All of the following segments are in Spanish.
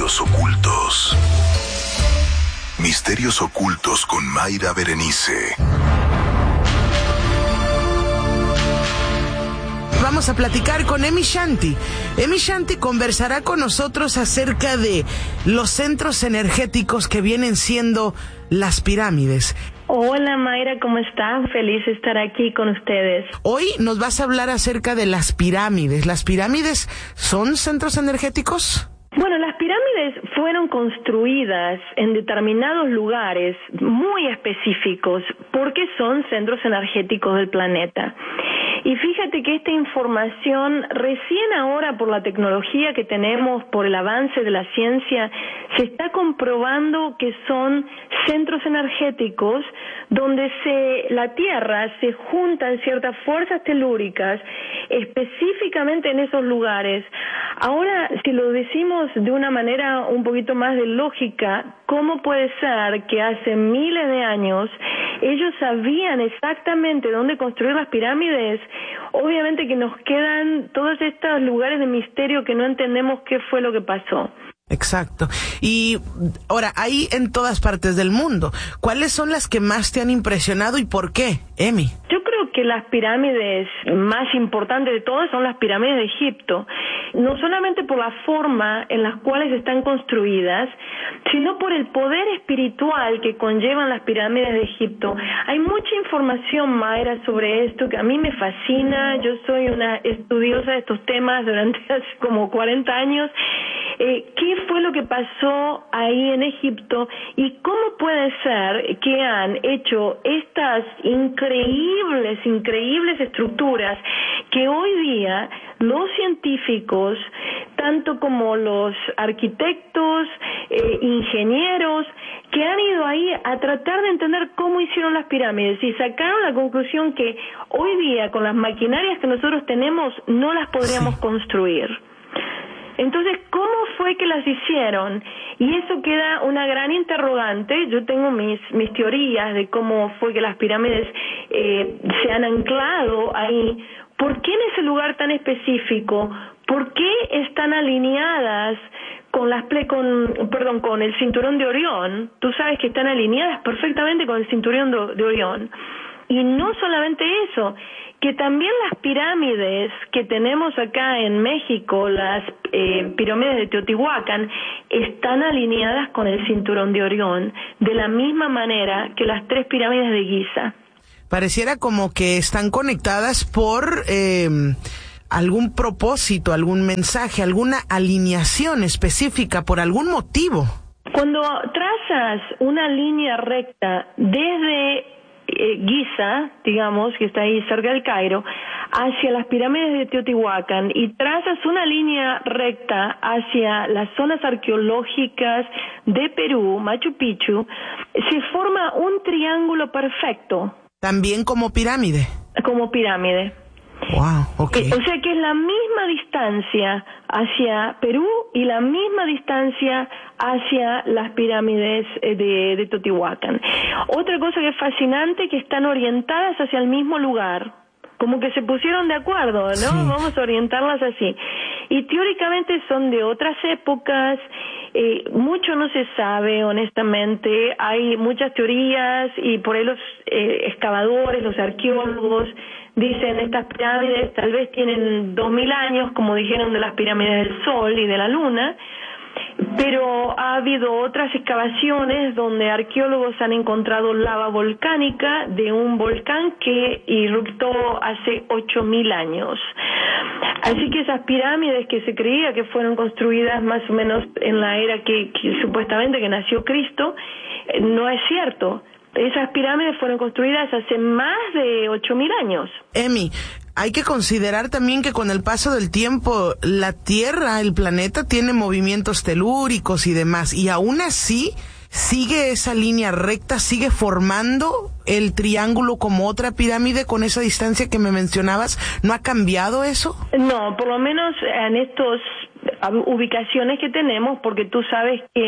Misterios ocultos. Misterios ocultos con Mayra Berenice. Vamos a platicar con Emi Shanti. Emi Shanti conversará con nosotros acerca de los centros energéticos que vienen siendo las pirámides. Hola Mayra, ¿cómo estás? Feliz de estar aquí con ustedes. Hoy nos vas a hablar acerca de las pirámides. ¿Las pirámides son centros energéticos? Bueno, las pirámides fueron construidas en determinados lugares muy específicos porque son centros energéticos del planeta. Y fíjate que esta información, recién ahora por la tecnología que tenemos, por el avance de la ciencia, se está comprobando que son centros energéticos donde la Tierra se juntan ciertas fuerzas telúricas específicamente en esos lugares. Ahora, si lo decimos de una manera un poquito más de lógica, ¿cómo puede ser que hace miles de años ellos sabían exactamente dónde construir las pirámides? Obviamente que nos quedan todos estos lugares de misterio que no entendemos qué fue lo que pasó. Exacto. Y ahora, hay en todas partes del mundo. ¿Cuáles son las que más te han impresionado y por qué, Emi? Yo creo que las pirámides más importantes de todas son las pirámides de Egipto. No solamente por la forma en las cuales están construidas, sino por el poder espiritual que conllevan las pirámides de Egipto. Hay mucha información, Mayra, sobre esto que a mí me fascina. Yo soy una estudiosa de estos temas durante hace como 40 años. ¿Qué fue lo que pasó ahí en Egipto y cómo puede ser que han hecho estas increíbles estructuras que hoy día los científicos, tanto como los arquitectos, ingenieros, que han ido ahí a tratar de entender cómo hicieron las pirámides y sacaron la conclusión que hoy día con las maquinarias que nosotros tenemos no las podríamos construir? Entonces, ¿cómo fue que las hicieron? Y eso queda una gran interrogante. Yo tengo mis teorías de cómo fue que las pirámides se han anclado ahí. ¿Por qué en ese lugar tan específico? ¿Por qué están alineadas con el cinturón de Orión? Tú sabes que están alineadas perfectamente con el cinturón de Orión. Y no solamente eso, que también las pirámides que tenemos acá en México, las pirámides de Teotihuacán, están alineadas con el cinturón de Orión, de la misma manera que las 3 pirámides de Giza. Pareciera como que están conectadas por algún propósito, algún mensaje, alguna alineación específica, por algún motivo. Cuando trazas una línea recta desde Giza, digamos, que está ahí cerca del Cairo, hacia las pirámides de Teotihuacán y trazas una línea recta hacia las zonas arqueológicas de Perú, Machu Picchu, se forma un triángulo perfecto. También como pirámide. Como pirámide. Wow, okay. O sea que es la misma distancia hacia Perú y la misma distancia hacia las pirámides de Teotihuacán. Otra cosa que es fascinante, que están orientadas hacia el mismo lugar. Como que se pusieron de acuerdo, ¿no? Sí. Vamos a orientarlas así. Y teóricamente son de otras épocas, mucho no se sabe, honestamente. Hay muchas teorías y por ahí los excavadores, los arqueólogos, dicen estas pirámides tal vez tienen 2000 años, como dijeron de las pirámides del Sol y de la Luna, pero ha habido otras excavaciones donde arqueólogos han encontrado lava volcánica de un volcán que irruptó hace 8000 años. Así que esas pirámides que se creía que fueron construidas más o menos en la era que supuestamente que nació Cristo, no es cierto. Esas pirámides fueron construidas hace más de 8000 años. Emi, hay que considerar también que con el paso del tiempo la Tierra, el planeta, tiene movimientos telúricos y demás, y aún así sigue esa línea recta, sigue formando el triángulo como otra pirámide con esa distancia que me mencionabas. ¿No ha cambiado eso? No, por lo menos en estas ubicaciones que tenemos, porque tú sabes que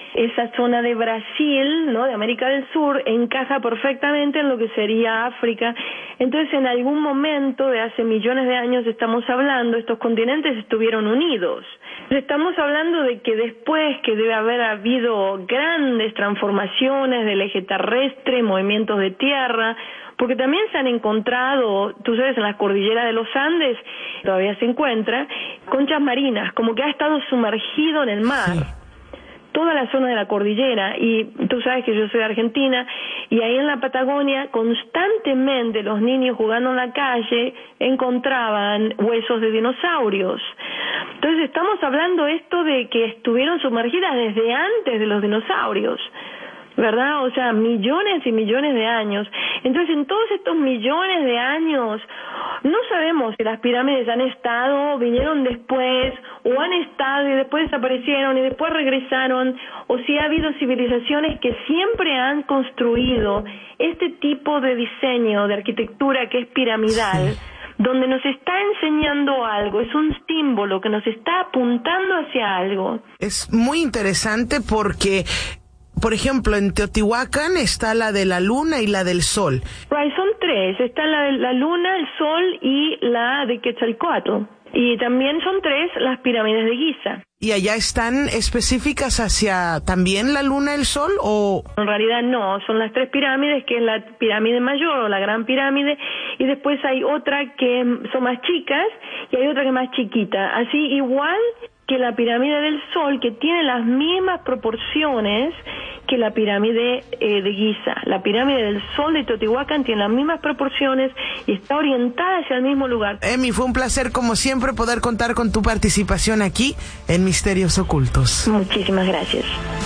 esa zona de Brasil, ¿no?, de América del Sur, encaja perfectamente en lo que sería África. Entonces, en algún momento de hace millones de años estamos hablando, estos continentes estuvieron unidos. Estamos hablando de que después que debe haber habido grandes transformaciones del eje terrestre, movimientos de tierra, porque también se han encontrado, tú sabes, en las cordilleras de los Andes, todavía se encuentra, conchas marinas, como que ha estado sumergido en el mar. Sí. Toda la zona de la cordillera, y tú sabes que yo soy de Argentina, y ahí en la Patagonia constantemente los niños jugando en la calle encontraban huesos de dinosaurios. Entonces estamos hablando esto de que estuvieron sumergidas desde antes de los dinosaurios, ¿verdad? O sea, millones y millones de años. Entonces, en todos estos millones de años, no sabemos si las pirámides han estado, vinieron después, o han estado y después desaparecieron y después regresaron, o si ha habido civilizaciones que siempre han construido este tipo de diseño, de arquitectura que es piramidal, sí, donde nos está enseñando algo, es un símbolo que nos está apuntando hacia algo. Es muy interesante porque, por ejemplo, en Teotihuacán está la de la luna y la del sol. Right, son tres. Está la de la luna, el sol y la de Quetzalcóatl. Y también son tres las pirámides de Giza. ¿Y allá están específicas hacia también la luna, el sol, o...? En realidad no, son las tres pirámides, que es la pirámide mayor o la gran pirámide, y después hay otra que son más chicas y hay otra que es más chiquita. Así igual que la pirámide del Sol, que tiene las mismas proporciones que la pirámide de Giza. La pirámide del Sol de Teotihuacán tiene las mismas proporciones y está orientada hacia el mismo lugar. Emi, fue un placer como siempre poder contar con tu participación aquí en Misterios Ocultos. Muchísimas gracias.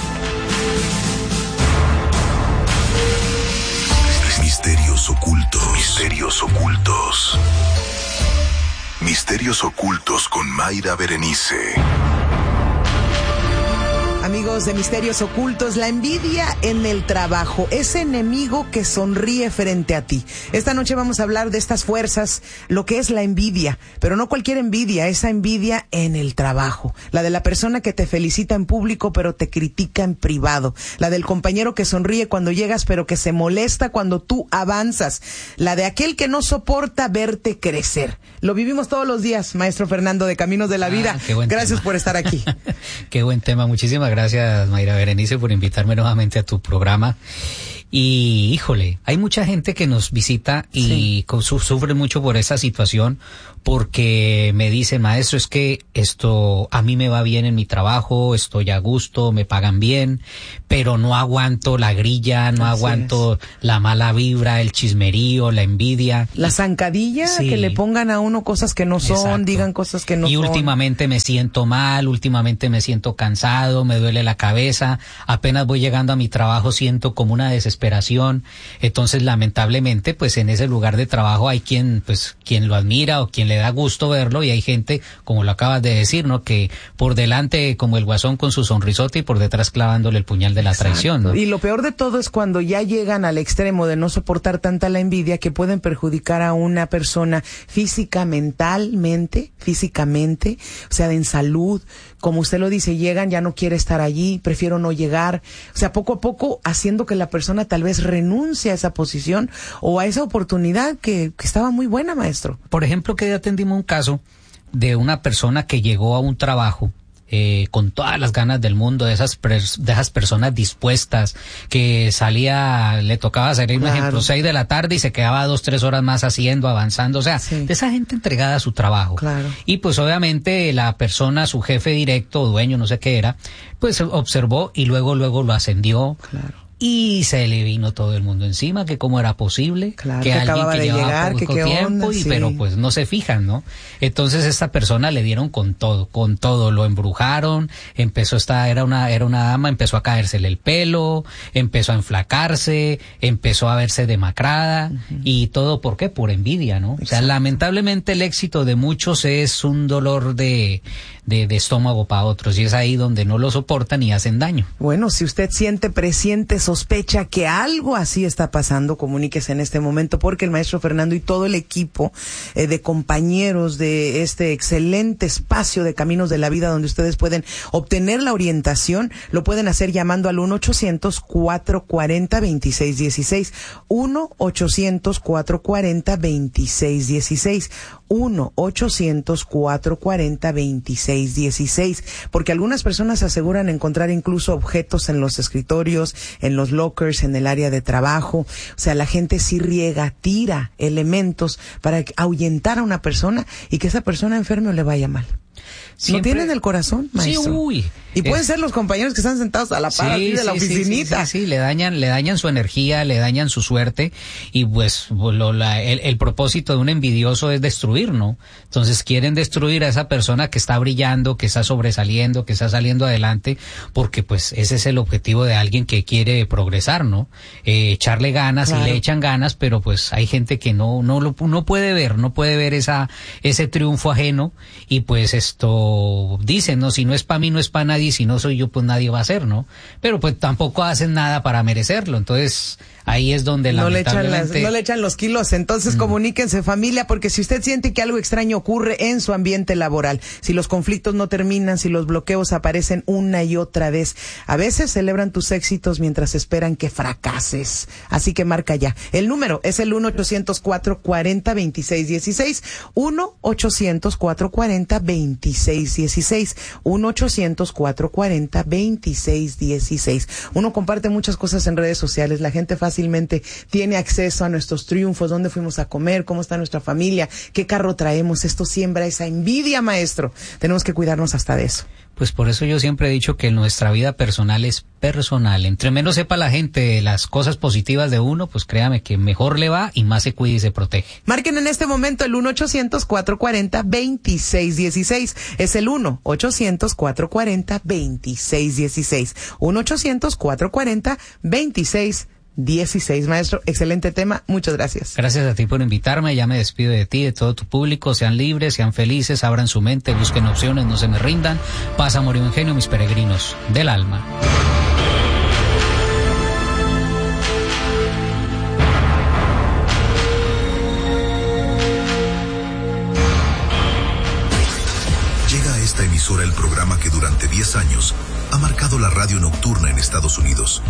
Misterios ocultos. Misterios ocultos. Misterios ocultos con Mayra Berenice. Amigos de Misterios Ocultos, la envidia en el trabajo, ese enemigo que sonríe frente a ti. Esta noche vamos a hablar de estas fuerzas, lo que es la envidia, pero no cualquier envidia, esa envidia en el trabajo. La de la persona que te felicita en público pero te critica en privado. La del compañero que sonríe cuando llegas pero que se molesta cuando tú avanzas. La de aquel que no soporta verte crecer. Lo vivimos todos los días, maestro Fernando de Caminos de la Vida. Gracias por estar aquí. Qué buen tema, muchísimas gracias, Mayra Berenice, por invitarme nuevamente a tu programa. Y, híjole, hay mucha gente que nos visita y sufre mucho por esa situación, porque me dice, maestro, es que esto a mí me va bien en mi trabajo, estoy a gusto, me pagan bien, pero no aguanto la grilla, no aguanto la mala vibra, el chismerío, la envidia. La zancadilla, que le pongan a uno cosas que no son, digan cosas que no son. Y últimamente me siento mal, últimamente me siento cansado, me duele la cabeza, apenas voy llegando a mi trabajo siento como una desesperación. Entonces, lamentablemente, pues en ese lugar de trabajo hay quien lo admira o quien le da gusto verlo, y hay gente, como lo acabas de decir, ¿no?, que por delante como el Guasón con su sonrisote y por detrás clavándole el puñal de la traición, ¿no? Y lo peor de todo es cuando ya llegan al extremo de no soportar tanta la envidia, que pueden perjudicar a una persona físicamente, o sea, en salud. Como usted lo dice, llegan, ya no quiere estar allí, prefiero no llegar. O sea, poco a poco haciendo que la persona tal vez renuncie a esa posición o a esa oportunidad que estaba muy buena, maestro. Por ejemplo, que ya atendimos un caso de una persona que llegó a un trabajo con todas las ganas del mundo, de esas personas dispuestas, que le tocaba salir, por ejemplo, 6 de la tarde y se quedaba 2-3 horas más haciendo, avanzando, o sea, de esa gente entregada a su trabajo. Claro. Y pues obviamente la persona, su jefe directo, dueño, no sé qué era, pues observó y luego lo ascendió. Claro. Y se le vino todo el mundo encima, que cómo era posible, que alguien que llevaba poco tiempo, pero pues no se fijan, ¿no? Entonces esta persona le dieron con todo, lo embrujaron, era una dama, empezó a caérsele el pelo, empezó a enflacarse, empezó a verse demacrada, y todo, ¿por qué? Por envidia, ¿no? Exacto. O sea, lamentablemente el éxito de muchos es un dolor de estómago para otros, y es ahí donde no lo soportan y hacen daño. Bueno, si usted siente, presiente, sospecha que algo así está pasando, comuníquese en este momento, porque el maestro Fernando y todo el equipo de compañeros de este excelente espacio de Caminos de la Vida, donde ustedes pueden obtener la orientación, lo pueden hacer llamando al 1-800-440-2616, 1-800-440-2616, 1-800-440-2616, porque algunas personas aseguran encontrar incluso objetos en los escritorios, en los lockers, en el área de trabajo. O sea, la gente sí riega, tira elementos para ahuyentar a una persona y que esa persona enferme o le vaya mal. Siempre... ¿No tienen el corazón, maestro? Sí, uy. Y pueden ser los compañeros que están sentados a la par de la oficinita. Sí, le dañan su energía, le dañan su suerte, y pues el propósito de un envidioso es destruir, ¿no? Entonces quieren destruir a esa persona que está brillando, que está sobresaliendo, que está saliendo adelante, porque pues ese es el objetivo de alguien que quiere progresar, ¿no? Echarle ganas, claro. Y le echan ganas, pero pues hay gente que no puede ver ese triunfo ajeno, y pues esto dicen, ¿no? Si no es para mí, no es para nadie. Si no soy yo, pues nadie va a ser, ¿no? Pero pues tampoco hacen nada para merecerlo. Entonces ahí es donde no lamentablemente... no le echan los kilos. Entonces comuníquense, familia, porque si usted siente que algo extraño ocurre en su ambiente laboral, si los conflictos no terminan, si los bloqueos aparecen una y otra vez, a veces celebran tus éxitos mientras esperan que fracases. Así que marca ya. El número es el 1-800-440-2616, 1-800-440-2616, 1-800-440-2616. Uno comparte muchas cosas en redes sociales. La gente fácilmente tiene acceso a nuestros triunfos, dónde fuimos a comer, cómo está nuestra familia, qué carro traemos. Esto siembra esa envidia, maestro. Tenemos que cuidarnos hasta de eso. Pues por eso yo siempre he dicho que nuestra vida personal es personal. Entre menos sepa la gente las cosas positivas de uno, pues créame que mejor le va y más se cuida y se protege. Marquen en este momento el 1-800-440-2616. Es el 1-800-440-2616. 1-800-440-2616. 16, maestro, excelente tema, muchas gracias. Gracias a ti por invitarme, ya me despido de ti, de todo tu público. Sean libres, sean felices, abran su mente, busquen opciones, no se me rindan. Paz, amor y ingenio, mis peregrinos del alma. Llega a esta emisora el programa que durante 10 años ha marcado la radio nocturna en Estados Unidos.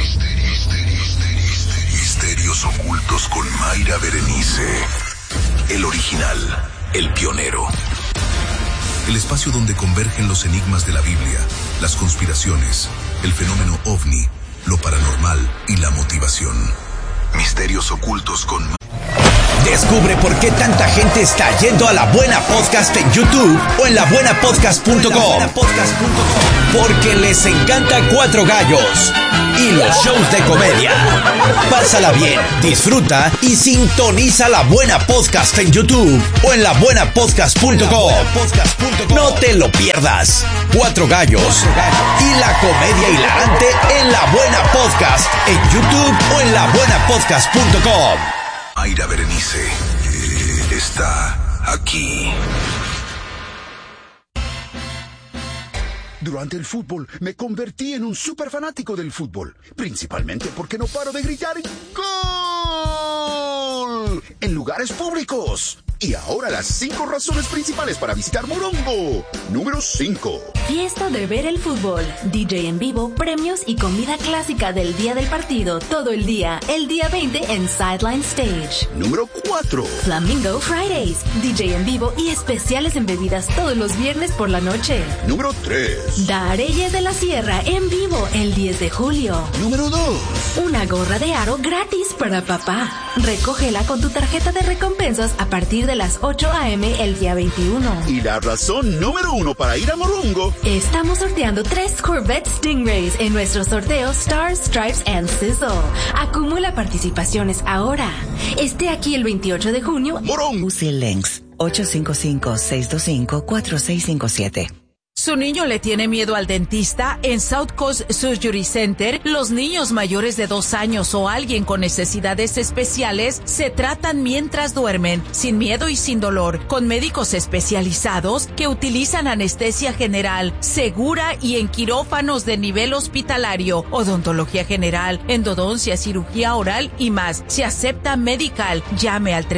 Misterios ocultos con Mayra Berenice. El original, el pionero. El espacio donde convergen los enigmas de la Biblia, las conspiraciones, el fenómeno ovni, lo paranormal y la motivación. Misterios ocultos con... Descubre por qué tanta gente está yendo a La Buena Podcast en YouTube o en labuenapodcast.com. Porque les encanta Cuatro Gallos y los shows de comedia. Pásala bien, disfruta y sintoniza La Buena Podcast en YouTube o en labuenapodcast.com. No te lo pierdas. Cuatro Gallos y la comedia hilarante en La Buena Podcast en YouTube o en labuenapodcast.com. Mayra Berenice está aquí. Durante el fútbol me convertí en un súper fanático del fútbol, principalmente porque no paro de gritar ¡Gol! En lugares públicos. Y ahora las 5 razones principales para visitar Morongo. Número 5. Fiesta de ver el fútbol, DJ en vivo, premios y comida clásica del día del partido todo el día. El día 20 en Sideline Stage. Número 4. Flamingo Fridays, DJ en vivo y especiales en bebidas todos los viernes por la noche. Número 3. Dareyes de la Sierra en vivo el 10 de julio. Número 2. Una gorra de aro gratis para papá. Recógela con tu tarjeta de recompensas a partir de las 8 a.m. el día 21. Y la razón número 1 para ir a Morongo. Estamos sorteando 3 Corvette Stingrays en nuestro sorteo Stars, Stripes and Sizzle. Acumula participaciones ahora. Esté aquí el 28 de junio. Morongo. UCI Links 855-625-4657. ¿Su niño le tiene miedo al dentista? En South Coast Surgery Center, los niños mayores de 2 años o alguien con necesidades especiales se tratan mientras duermen, sin miedo y sin dolor, con médicos especializados que utilizan anestesia general, segura y en quirófanos de nivel hospitalario, odontología general, endodoncia, cirugía oral y más. Se acepta medical. Llame al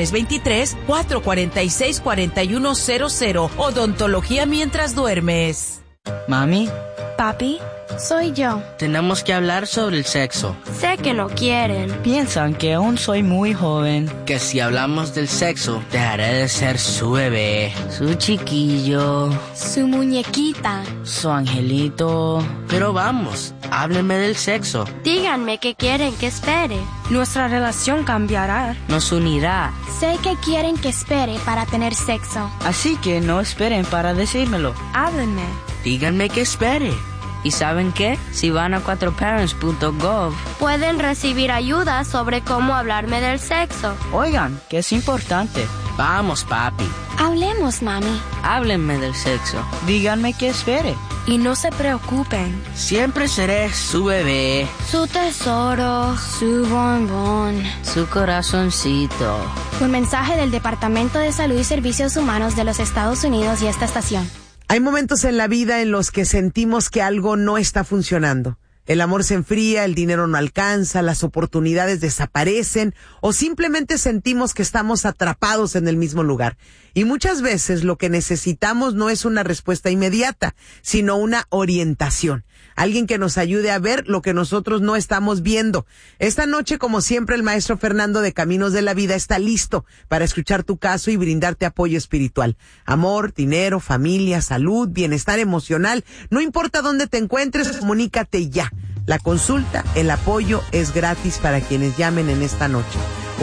323-446-4100. Odontología mientras duermes. Mami. Papi, soy yo. Tenemos que hablar sobre el sexo. Sé que no quieren. Piensan que aún soy muy joven. Que si hablamos del sexo, dejaré de ser su bebé, su chiquillo, su muñequita, su angelito. Pero vamos, háblenme del sexo. Díganme que quieren que espere. Nuestra relación cambiará. Nos unirá. Sé que quieren que espere para tener sexo. Así que no esperen para decírmelo. Háblenme. Díganme que espere. ¿Y saben qué? Si van a 4parents.gov, pueden recibir ayuda sobre cómo hablarme del sexo. Oigan, que es importante. Vamos, papi. Hablemos, mami. Háblenme del sexo. Díganme que espere. Y no se preocupen. Siempre seré su bebé, su tesoro, su bombón, su corazoncito. Un mensaje del Departamento de Salud y Servicios Humanos de los Estados Unidos y esta estación. Hay momentos en la vida en los que sentimos que algo no está funcionando. El amor se enfría, el dinero no alcanza, las oportunidades desaparecen o simplemente sentimos que estamos atrapados en el mismo lugar. Y muchas veces lo que necesitamos no es una respuesta inmediata, sino una orientación. Alguien que nos ayude a ver lo que nosotros no estamos viendo. Esta noche, como siempre, el maestro Fernando de Caminos de la Vida está listo para escuchar tu caso y brindarte apoyo espiritual. Amor, dinero, familia, salud, bienestar emocional. No importa dónde te encuentres, comunícate ya. La consulta, el apoyo es gratis para quienes llamen en esta noche.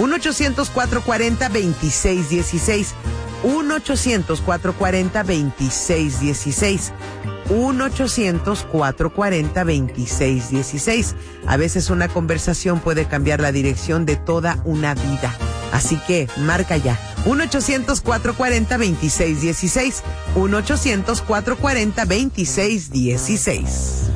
1-800-440-2616. 1-800-440-2616. 1-800-440-2616. A veces una conversación puede cambiar la dirección de toda una vida. Así que marca ya. 1-800-440-2616. 1-800-440-2616.